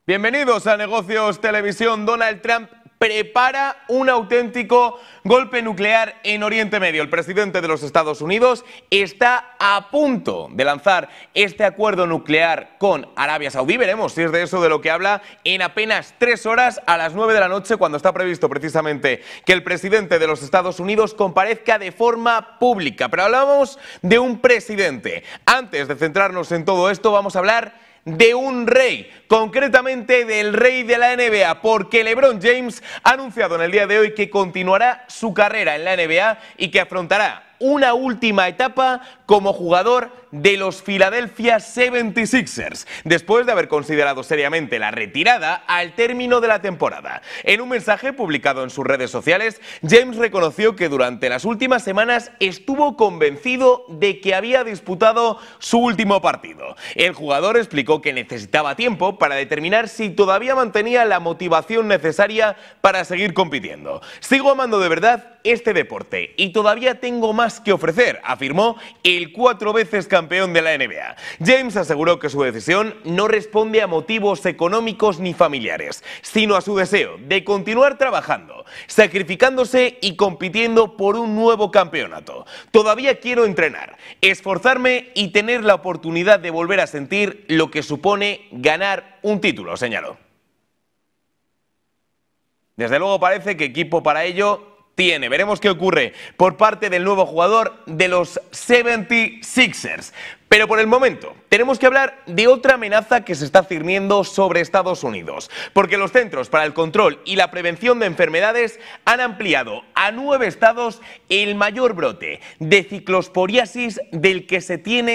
Bienvenidos a Negocios Televisión. Donald Trump prepara un auténtico golpe nuclear en Oriente Medio. El presidente de los Estados Unidos está a punto de lanzar este acuerdo nuclear con Arabia Saudí. Veremos si es de eso de lo que habla en apenas 3 horas, a las 9 de la noche, cuando está previsto precisamente que el presidente de los Estados Unidos comparezca de forma pública. Pero hablamos de un presidente. Antes de centrarnos en todo esto, vamos a hablar de un rey, concretamente del rey de la NBA, porque LeBron James ha anunciado en el día de hoy que continuará su carrera en la NBA y que afrontará una última etapa como jugador de los Philadelphia 76ers, después de haber considerado seriamente la retirada al término de la temporada. En un mensaje publicado en sus redes sociales, James reconoció que durante las últimas semanas estuvo convencido de que había disputado su último partido. El jugador explicó que necesitaba tiempo para determinar si todavía mantenía la motivación necesaria para seguir compitiendo. Sigo amando de verdad este deporte y todavía tengo más que ofrecer, afirmó el 4 veces campeón de la NBA. James aseguró que su decisión no responde a motivos económicos ni familiares, sino a su deseo de continuar trabajando, sacrificándose y compitiendo por un nuevo campeonato. Todavía quiero entrenar, esforzarme y tener la oportunidad de volver a sentir lo que supone ganar un título, señaló. Desde luego parece que equipo para ello tiene. Veremos qué ocurre por parte del nuevo jugador de los 76ers. Pero por el momento tenemos que hablar de otra amenaza que se está cerniendo sobre Estados Unidos, porque los Centros para el Control y la Prevención de Enfermedades han ampliado a 9 estados el mayor brote de ciclosporiasis del que se tiene